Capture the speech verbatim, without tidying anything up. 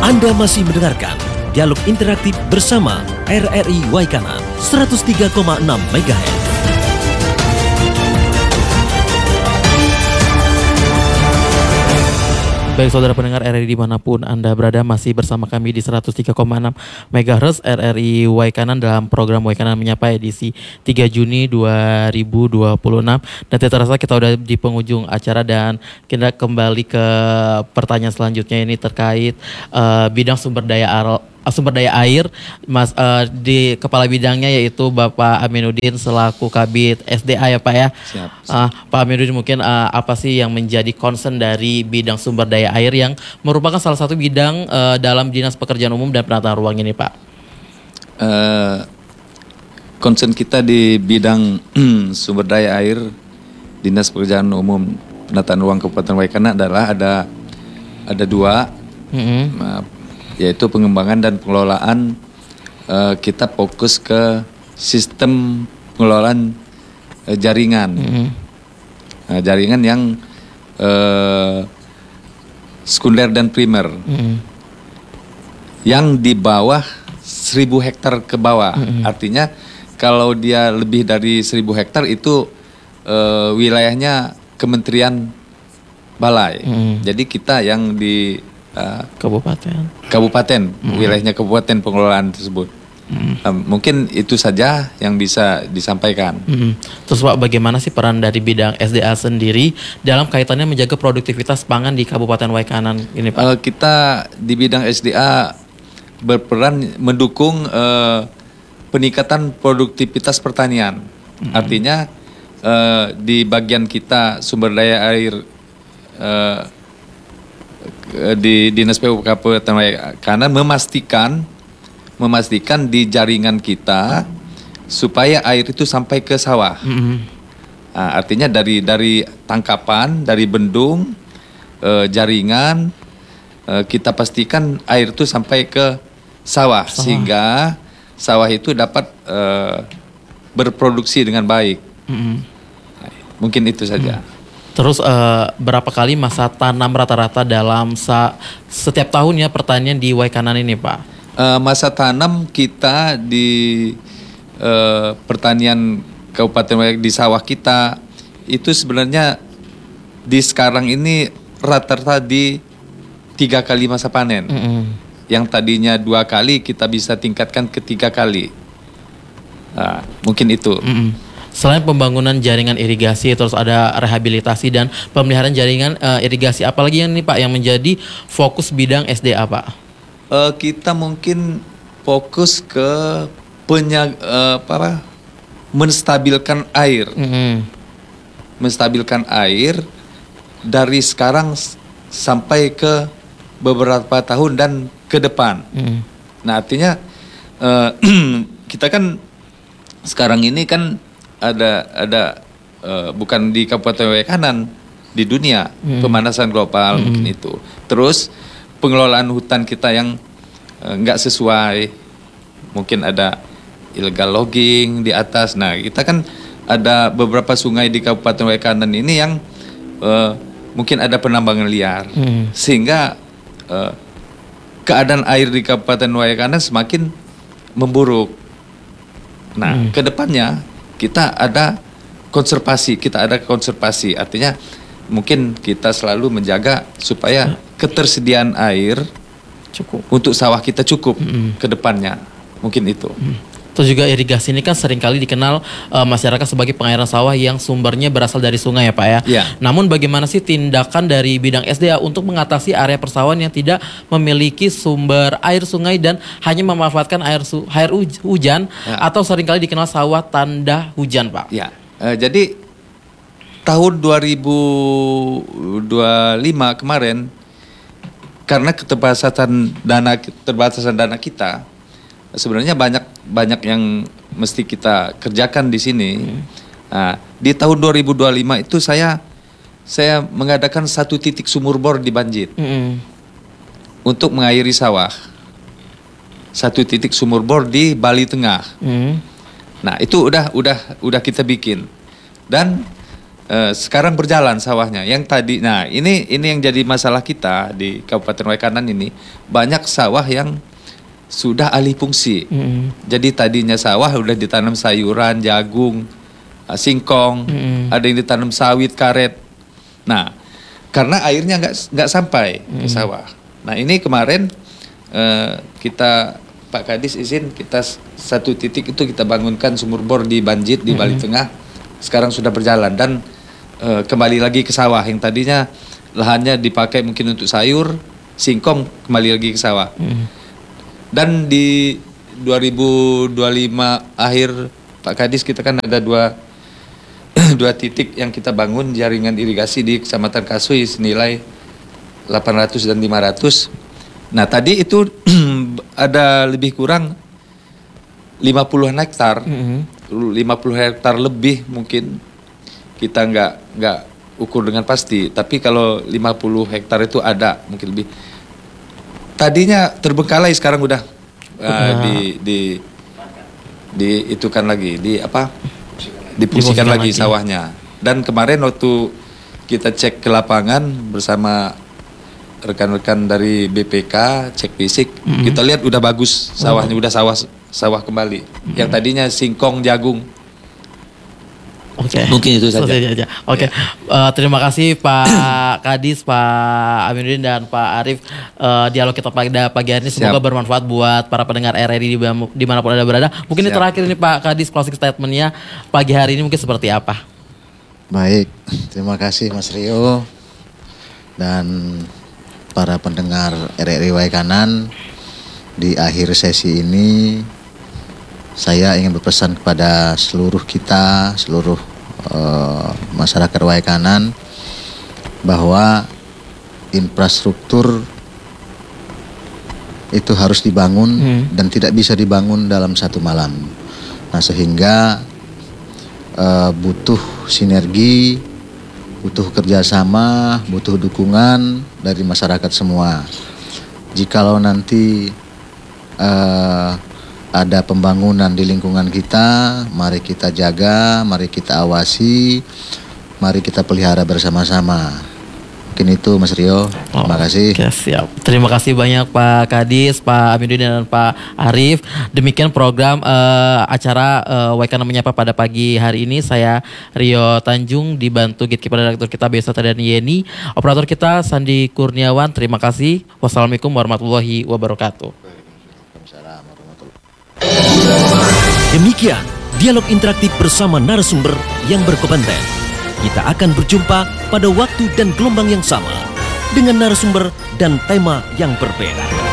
Anda masih mendengarkan dialog interaktif bersama R R I Waikanan seratus tiga koma enam megahertz. Baik saudara pendengar R R I dimanapun Anda berada, masih bersama kami di seratus tiga koma enam megahertz R R I Waikanan dalam program Waikanan Menyapa edisi tiga Juni dua ribu dua puluh enam. Dan tidak terasa kita udah di penghujung acara dan kita kembali ke pertanyaan selanjutnya ini terkait uh, bidang sumber daya air. sumber daya air, Mas uh, di kepala bidangnya yaitu Bapak Aminuddin selaku Kabid S D A ya Pak ya. Siap. Uh, Pak Aminuddin mungkin uh, apa sih yang menjadi concern dari bidang sumber daya air yang merupakan salah satu bidang uh, dalam Dinas Pekerjaan Umum dan Penataan Ruang ini Pak? Uh, concern kita di bidang sumber daya air Dinas Pekerjaan Umum Penataan Ruang Kabupaten Waikanan adalah ada ada dua. Mm-hmm. uh, yaitu pengembangan dan pengelolaan. uh, kita fokus ke sistem pengelolaan uh, jaringan. Mm-hmm. uh, jaringan yang uh, sekunder dan primer. Mm-hmm. Yang di bawah seribu hektar ke bawah. Mm-hmm. Artinya kalau dia lebih dari seribu hektar itu uh, wilayahnya Kementerian Balai. Mm-hmm. Jadi kita yang di Uh, kabupaten kabupaten mm-hmm. wilayahnya kabupaten pengelolaan tersebut. Mm-hmm. uh, mungkin itu saja yang bisa disampaikan. Mm-hmm. Terus Pak, bagaimana sih peran dari bidang S D A sendiri dalam kaitannya menjaga produktivitas pangan di Kabupaten Waikanan ini Pak? Uh, kita di bidang S D A berperan mendukung uh, peningkatan produktivitas pertanian. Mm-hmm. Artinya uh, di bagian kita sumber daya air uh, di Dinas P U Kabupaten Waikanan memastikan memastikan di jaringan kita supaya air itu sampai ke sawah. Mm-hmm. Nah, artinya dari dari tangkapan, dari bendung, eh, jaringan, eh, kita pastikan air itu sampai ke sawah, sawah. Sehingga sawah itu dapat eh, berproduksi dengan baik. Mm-hmm. Nah, mungkin itu saja. Mm. Terus uh, berapa kali masa tanam rata-rata dalam sa- setiap tahunnya pertanian di Waikanan ini Pak? Uh, masa tanam kita di uh, pertanian Kabupaten Waikanan di sawah kita itu sebenarnya di sekarang ini rata-rata di tiga kali masa panen. Mm-hmm. Yang tadinya dua kali kita bisa tingkatkan ke tiga kali. Nah, mungkin itu. Mm-hmm. Selain pembangunan jaringan irigasi, terus ada rehabilitasi dan pemeliharaan jaringan uh, irigasi, apalagi yang ini Pak yang menjadi fokus bidang S D A Pak? Uh, kita mungkin fokus ke penya, uh, apa, menstabilkan air, mm-hmm. menstabilkan air dari sekarang sampai ke beberapa tahun dan ke depan. Mm-hmm. Nah artinya uh, kita kan sekarang ini kan ada ada uh, bukan di Kabupaten Waikanan, di dunia hmm. pemanasan global hmm. mungkin itu. Terus pengelolaan hutan kita yang nggak uh, sesuai, mungkin ada illegal logging di atas. Nah kita kan ada beberapa sungai di Kabupaten Waikanan ini yang uh, mungkin ada penambangan liar, hmm. sehingga uh, keadaan air di Kabupaten Waikanan semakin memburuk. Nah hmm. kedepannya kita ada konservasi, kita ada konservasi. Artinya mungkin kita selalu menjaga supaya ketersediaan air cukup untuk sawah kita cukup mm-hmm. ke depannya. Mungkin itu. Mm. Terus juga irigasi ini kan seringkali dikenal uh, masyarakat sebagai pengairan sawah yang sumbernya berasal dari sungai ya Pak ya. Yeah. Namun bagaimana sih tindakan dari bidang S D A untuk mengatasi area persawahan yang tidak memiliki sumber air sungai dan hanya memanfaatkan air su- air huj- hujan yeah. atau seringkali dikenal sawah tanda hujan Pak? Ya. Yeah. Uh, jadi tahun dua ribu dua puluh lima kemarin karena keterbatasan dana keterbatasan dana kita, sebenarnya banyak banyak yang mesti kita kerjakan di sini. Hmm. Nah, di tahun dua ribu dua puluh lima itu saya saya mengadakan satu titik sumur bor di Banjit hmm. untuk mengairi sawah. Satu titik sumur bor di Bali Tengah. Hmm. Nah, itu udah udah udah kita bikin. Dan eh, sekarang berjalan sawahnya. Yang tadi, nah ini ini yang jadi masalah kita di Kabupaten Waikanan ini, banyak sawah yang sudah alih fungsi. Mm-hmm. Jadi tadinya sawah udah ditanam sayuran, jagung, uh, singkong, Mm-hmm. ada yang ditanam sawit, karet. Nah, karena airnya nggak nggak sampai mm-hmm. ke sawah. Nah ini kemarin uh, kita Pak Kadis izin kita satu titik itu kita bangunkan sumur bor di Banjit di Bali mm-hmm. Tengah. Sekarang sudah berjalan dan uh, kembali lagi ke sawah yang tadinya lahannya dipakai mungkin untuk sayur, singkong kembali lagi ke sawah. Mm-hmm. Dan di dua ribu dua puluh lima akhir Pak Kadis kita kan ada dua dua titik yang kita bangun jaringan irigasi di Kecamatan Kasui senilai delapan ratus dan lima ratus. Nah tadi itu ada lebih kurang lima puluhan hektar, mm-hmm. lima puluh hektar lebih mungkin kita nggak nggak ukur dengan pasti. Tapi kalau lima puluh hektar itu ada mungkin lebih. Tadinya terbengkalai sekarang udah uh, di di di itukan lagi di apa? Dipungsikan lagi, lagi sawahnya. Dan kemarin waktu kita cek ke lapangan bersama rekan-rekan dari B P K cek fisik, mm-hmm. kita lihat udah bagus sawahnya, oh. udah sawah sawah kembali. Mm-hmm. Yang tadinya singkong, jagung. Oke. Okay. Mungkin itu saja. Oke. Okay. Ya. Uh, terima kasih Pak Kadis, Pak Aminuddin dan Pak Arif. Uh, dialog kita pada pagi hari ini semoga Siap. bermanfaat buat para pendengar R R I dimanapun Anda berada. Mungkin Siap. ini terakhir ini Pak Kadis, closing statementnya pagi hari ini mungkin seperti apa? Baik, terima kasih Mas Rio dan para pendengar R R I Waikanan. Di akhir sesi ini saya ingin berpesan kepada seluruh kita, seluruh uh, masyarakat Waikanan bahwa infrastruktur itu harus dibangun hmm. dan tidak bisa dibangun dalam satu malam. Nah sehingga uh, butuh sinergi, butuh kerjasama, butuh dukungan dari masyarakat semua. Jikalau nanti uh, ada pembangunan di lingkungan kita, mari kita jaga, mari kita awasi, mari kita pelihara bersama-sama. Mungkin itu Mas Rio, terima oh, kasih. Oke, siap. Terima kasih banyak Pak Kadis, Pak Aminuddin dan Pak Arif. Demikian program uh, acara uh, Waikanan Menyapa pada pagi hari ini. Saya Rio Tanjung dibantu gatekeeper redaktur kita Besota dan Yeni. Operator kita Sandi Kurniawan. Terima kasih. Wassalamualaikum warahmatullahi wabarakatuh. Demikian dialog interaktif bersama narasumber yang berkompeten. Kita akan berjumpa pada waktu dan gelombang yang sama dengan narasumber dan tema yang berbeda.